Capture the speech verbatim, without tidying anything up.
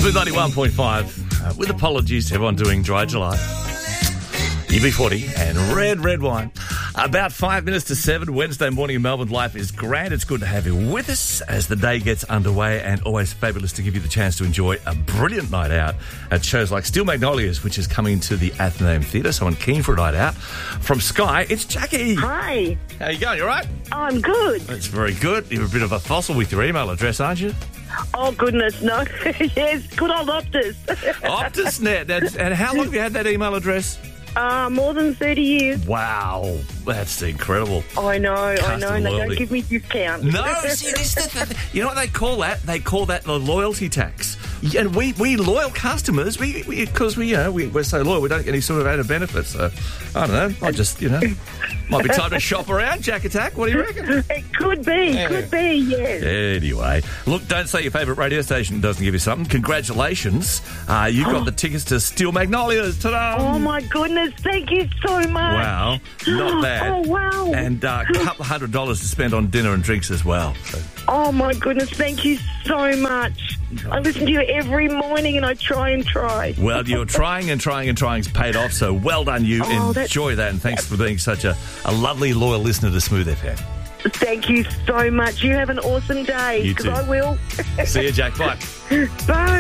Smooth ninety-one point five. Uh, with apologies to everyone doing Dry July. U B forty and red, red wine. About five minutes to seven, Wednesday morning in Melbourne. Life is grand. It's good to have you with us as the day gets underway, and always fabulous to give you the chance to enjoy a brilliant night out at shows like Steel Magnolias, which is coming to the Athenaeum Theatre. Someone keen for a night out. From Sky, it's Jackie. Hi. How you going? You all right? I'm good. That's very good. You're a bit of a fossil with your email address, aren't you? Oh, goodness, no. Yes, good old Optus. OptusNet. That's, and how long have you had that email address? Uh, more than thirty years. Wow, that's incredible. I know, I know, Customer and they loyalty. don't give me discounts. No, see, this is the, you know what they call that? They call that the loyalty tax. And we, we loyal customers, we because we, we, you know, we, we're so loyal, we don't get any sort of added benefits. So, I don't know, I just, you know, might be time to shop around, Jack Attack. What do you reckon? It could be, Yeah. could be, yes. Anyway, look, don't say your favourite radio station doesn't give you something. Congratulations. Uh, you got the tickets to Steel Magnolias. Ta-da! Oh, my goodness, thank you so much. Wow, not bad. Oh, wow. And uh, a couple of hundred dollars to spend on dinner and drinks as well. So, Oh, my goodness, thank you so much. I listen to you every morning and I try and try. well, you're trying and trying and trying's paid off, so well done you. Oh, that's- Enjoy that, and thanks for being such a, a lovely, loyal listener to Smooth F M. Thank you so much. You have an awesome day. You 'cause too. I will. See you, Jack. Bye. Bye.